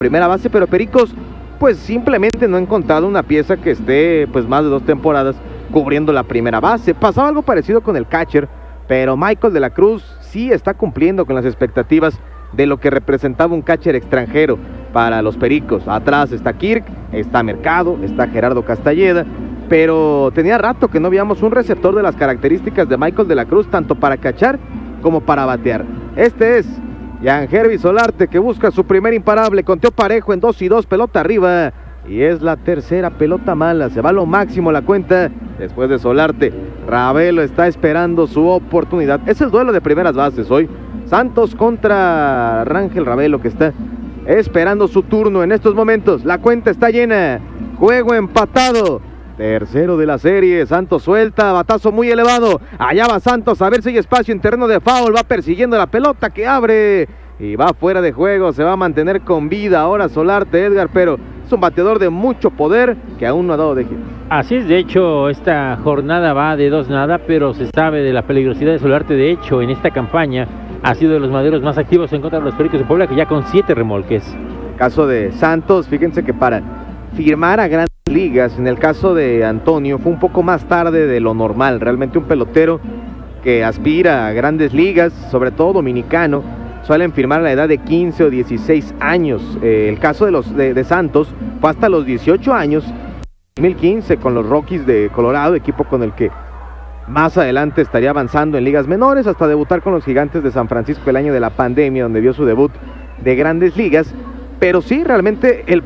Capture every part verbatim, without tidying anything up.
primera base, pero Pericos pues simplemente no ha encontrado una pieza que esté pues más de dos temporadas cubriendo la primera base. Pasaba algo parecido con el catcher, pero Michael de la Cruz sí está cumpliendo con las expectativas de lo que representaba un catcher extranjero para los Pericos. Atrás está Kirk, está Mercado, está Gerardo Castalleda, pero tenía rato que no veíamos un receptor de las características de Michael de la Cruz, tanto para cachar como para batear. Este es Yangervis Solarte, que busca su primer imparable, conteo parejo en dos y dos, pelota arriba, y es la tercera pelota mala, se va a lo máximo la cuenta después de Solarte. Ravelo está esperando su oportunidad, es el duelo de primeras bases hoy, Santos contra Rangel Ravelo, que está esperando su turno en estos momentos. La cuenta está llena, juego empatado, tercero de la serie. Santos suelta, batazo muy elevado, allá va Santos, a ver si hay espacio en terreno de foul, va persiguiendo la pelota que abre y va fuera de juego, se va a mantener con vida ahora Solarte, Edgar, pero es un bateador de mucho poder que aún no ha dado de hit. Así es, de hecho esta jornada va de dos nada, pero se sabe de la peligrosidad de Solarte. De hecho en esta campaña ha sido de los maderos más activos en contra de los Pericos de Puebla, que ya con siete remolques. Caso de Santos, fíjense que para firmar a grandes ligas, en el caso de Antonio, fue un poco más tarde de lo normal. Realmente un pelotero que aspira a grandes ligas, sobre todo dominicano, suelen firmar a la edad de quince o dieciséis años. Eh, el caso de, los, de, de Santos fue hasta los dieciocho años, dos mil quince, con los Rockies de Colorado, equipo con el que más adelante estaría avanzando en ligas menores, hasta debutar con los Gigantes de San Francisco el año de la pandemia, donde vio su debut de grandes ligas. Pero sí, realmente el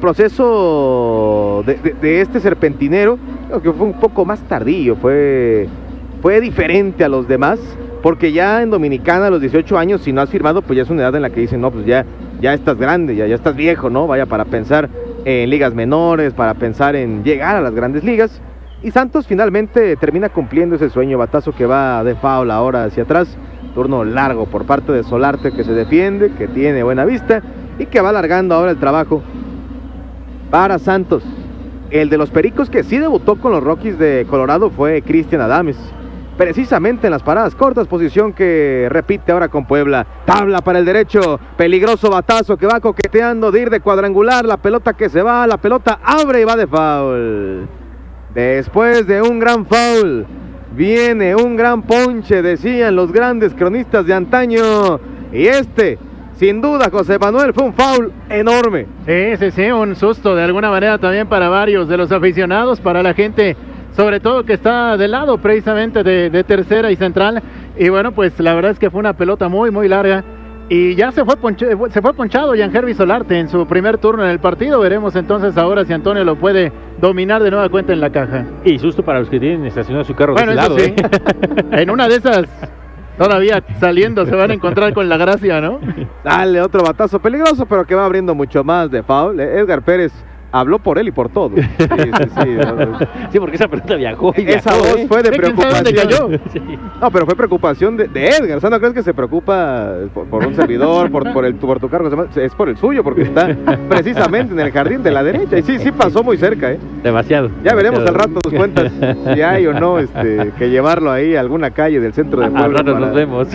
proceso de, de, de este serpentinero, creo que fue un poco más tardío, fue, fue diferente a los demás, porque ya en Dominicana a los dieciocho años, si no has firmado, pues ya es una edad en la que dicen, no, pues ya, ya estás grande, ya, ya estás viejo, ¿no? Vaya, para pensar en ligas menores, para pensar en llegar a las grandes ligas. Y Santos finalmente termina cumpliendo ese sueño, batazo que va de foul ahora hacia atrás, turno largo por parte de Solarte, que se defiende, que tiene buena vista y que va alargando ahora el trabajo para Santos. El de los Pericos que sí debutó con los Rockies de Colorado fue Cristian Adames, precisamente en las paradas cortas, posición que repite ahora con Puebla. Tabla para el derecho, peligroso batazo que va coqueteando de ir de cuadrangular, la pelota que se va, la pelota abre y va de foul. Después de un gran foul, viene un gran ponche, decían los grandes cronistas de antaño, y este, sin duda, José Manuel, fue un foul enorme. Sí, sí, sí, un susto de alguna manera también para varios de los aficionados, para la gente, sobre todo que está del lado precisamente de, de tercera y central, y bueno, pues la verdad es que fue una pelota muy, muy larga, y ya se fue, ponche, se fue ponchado Yangervis Solarte en su primer turno en el partido. Veremos entonces ahora si Antonio lo puede dominar de nueva cuenta en la caja. Y susto para los que tienen estacionado su carro bueno, de ese lado, sí. ¿eh? En una de esas, todavía saliendo se van a encontrar con la gracia, ¿no? Dale, otro batazo peligroso, pero que va abriendo mucho más de foul. Edgar Pérez habló por él y por todo. Sí, sí, sí. Sí, porque esa pelota viajó y Esa viajó, voz ¿eh? fue de ¿Quién sabe preocupación. dónde cayó? Sí. No, pero fue preocupación de, de Edgar. O sea, ¿no crees que se preocupa por, por un servidor, por, por, el, por tu cargo? Es por el suyo, porque está precisamente en el jardín de la derecha. Y sí, sí pasó muy cerca, ¿eh? Demasiado. Ya veremos al demasiado. rato, nos cuentas si hay o no este, que llevarlo ahí a alguna calle del centro de Puebla. Al rato para... nos vemos.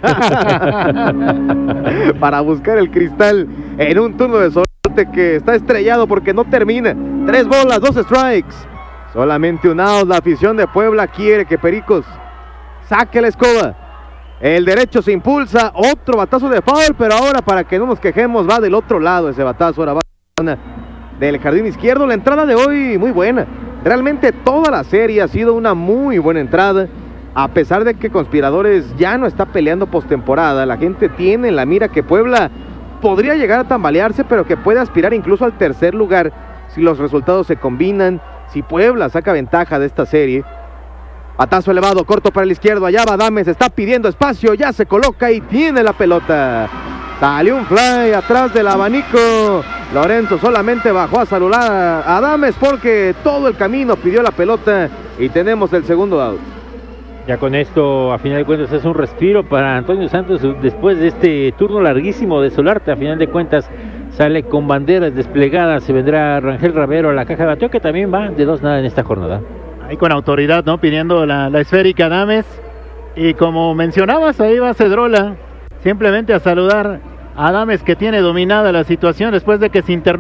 para buscar el cristal en un turno de Solarte que está estrellado porque no termina. Tres bolas, dos strikes, solamente un out. La afición de Puebla quiere que Pericos saque la escoba. El derecho se impulsa, otro batazo de foul, pero ahora, para que no nos quejemos, va del otro lado ese batazo. Ahora va del jardín izquierdo. La entrada de hoy muy buena. Realmente toda la serie ha sido una muy buena entrada. A pesar de que Conspiradores ya no está peleando postemporada, la gente tiene en la mira que Puebla podría llegar a tambalearse, pero que puede aspirar incluso al tercer lugar si los resultados se combinan, si Puebla saca ventaja de esta serie. Batazo elevado, corto para el izquierdo, allá va Adames, está pidiendo espacio, ya se coloca y tiene la pelota. Salió un fly atrás del abanico. Lorenzo solamente bajó a saludar a Adames porque todo el camino pidió la pelota y tenemos el segundo out. Ya con esto, a final de cuentas, es un respiro para Antonio Santos después de este turno larguísimo de Solarte. A final de cuentas, sale con banderas desplegadas. Se vendrá Rangel Ravelo a la caja de bateo, que también va de dos nada en esta jornada. Ahí con autoridad, ¿no? Pidiendo la, la esférica Adames. Y como mencionabas, ahí va Cedrola, simplemente a saludar a Adames, que tiene dominada la situación después de que se internó.